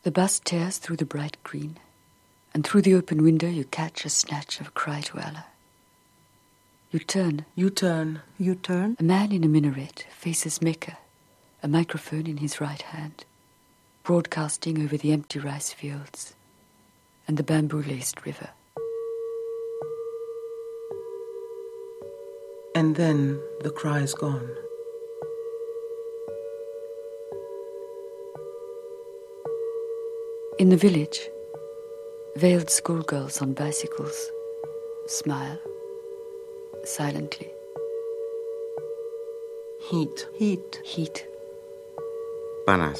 The bus tears through the bright green, and through the open window you catch a snatch of a cry to Allah. You turn. You turn. You turn. A man in a minaret faces Mecca, a microphone in his right hand, broadcasting over the empty rice fields and the bamboo-laced river. And then the cry's gone. In the village, veiled schoolgirls on bicycles smile silently. Heat. Heat. Heat. Panas.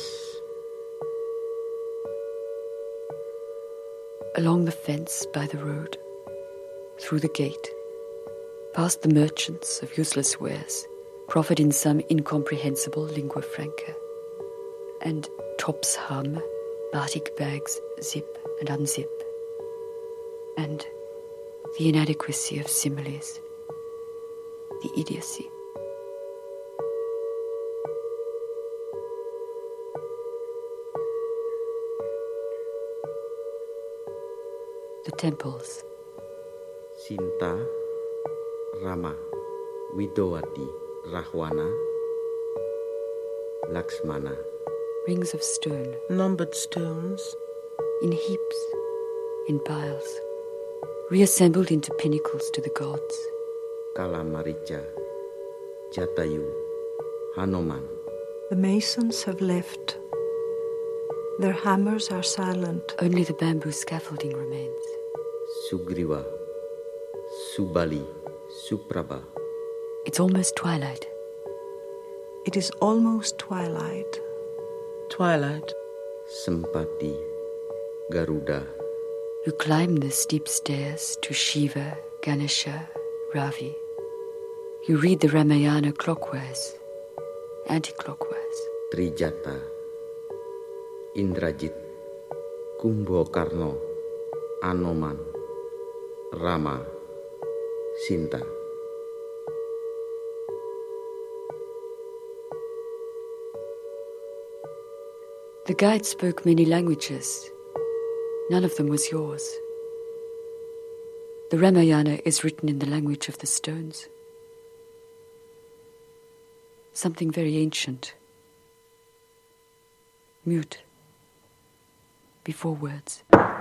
Along the fence by the road, through the gate, past the merchants of useless wares, proffered in some incomprehensible lingua franca, and tops hum, batik bags zip and unzip, and the inadequacy of similes, the idiocy. The temples. Sinta, Rama, Widowati, Rahwana, Laksmana. Rings of stone. Numbered stones. In heaps, in piles, reassembled into pinnacles to the gods. Kalamaricha, Jatayu, Hanuman. The masons have left. Their hammers are silent. Only the bamboo scaffolding remains. Sugriva, Subali, Suprabha. It's almost twilight. It is almost twilight. Twilight. Sempati, Garuda. You climb the steep stairs to Shiva, Ganesha, Ravi. You read the Ramayana clockwise, anti-clockwise. Trijata, Indrajit, Kumbhakarna, Anoman, Rama, Sinta. The guide spoke many languages. None of them was yours. The Ramayana is written in the language of the stones. Something very ancient. Mute. Before words.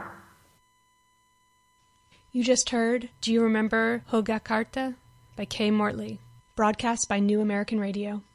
You just heard Do You Remember Hoga Karta by Kay Mortley, broadcast by New American Radio.